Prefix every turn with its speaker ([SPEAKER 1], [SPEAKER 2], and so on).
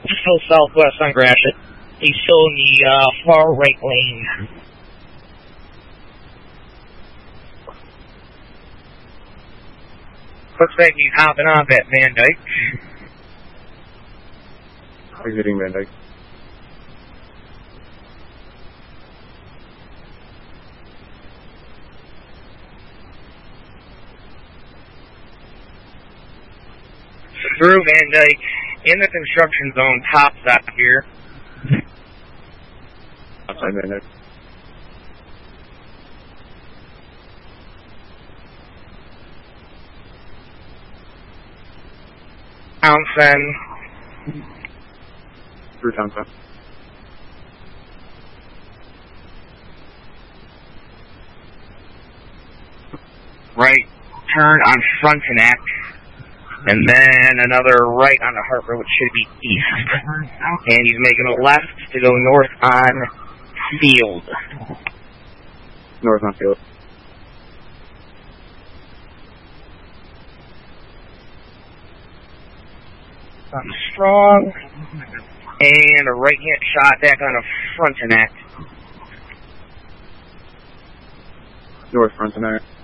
[SPEAKER 1] still southwest on Gratiot. He's still in the far right lane. Looks like he's hopping off at Van Dyke.
[SPEAKER 2] Exiting Van Dyke.
[SPEAKER 1] Through Van Dyke, in the construction zone, top stop here.
[SPEAKER 2] Outside Van Dyke.
[SPEAKER 1] Townsend.
[SPEAKER 2] Through Townsend.
[SPEAKER 1] Right turn on Frontenac. And then another right on the Harper, which should be east. And he's making a left to go north on Field.
[SPEAKER 2] North on Field.
[SPEAKER 1] On Strong. And a right-hand shot back on a Frontenac.
[SPEAKER 2] North Frontenac.